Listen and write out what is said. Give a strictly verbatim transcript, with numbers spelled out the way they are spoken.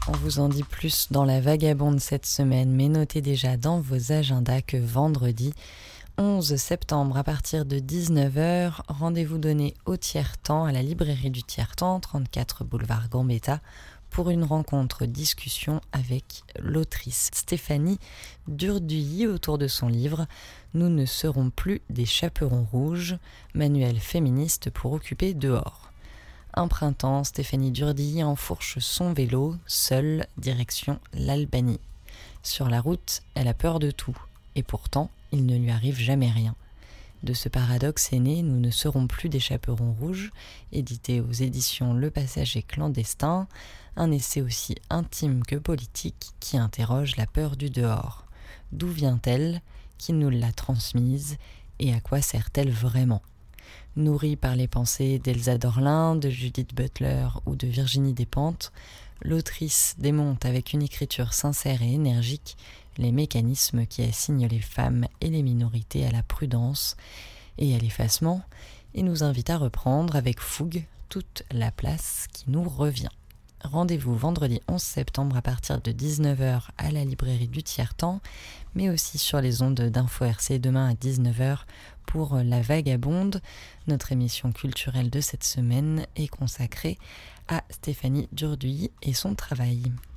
On vous en dit plus dans la Vagabonde cette semaine, mais notez déjà dans vos agendas que vendredi onze septembre à partir de dix-neuf heures, rendez-vous donné au Tiers-Temps, à la librairie du Tiers-Temps, trente-quatre boulevard Gambetta, pour une rencontre-discussion avec l'autrice Stéphanie Durduy autour de son livre « Nous ne serons plus des chaperons rouges », manuel féministe pour occuper dehors. Un printemps, Stéphanie Durduy enfourche son vélo, seule, direction l'Albanie. Sur la route, elle a peur de tout, et pourtant, il ne lui arrive jamais rien. De ce paradoxe est né « Nous ne serons plus des chaperons rouges », édité aux éditions Le Passager clandestin, un essai aussi intime que politique qui interroge la peur du dehors. D'où vient-elle? Qui nous l'a transmise? Et à quoi sert-elle vraiment? Nourrie par les pensées d'Elsa Dorlin, de Judith Butler ou de Virginie Despentes, l'autrice démonte avec une écriture sincère et énergique les mécanismes qui assignent les femmes et les minorités à la prudence et à l'effacement, et nous invite à reprendre avec fougue toute la place qui nous revient. Rendez-vous vendredi onze septembre à partir de dix-neuf heures à la librairie du Tiers-Temps, mais aussi sur les ondes d'Info R C demain à dix-neuf heures pour La Vagabonde. Notre émission culturelle de cette semaine est consacrée à Stéphanie Durduy et son travail.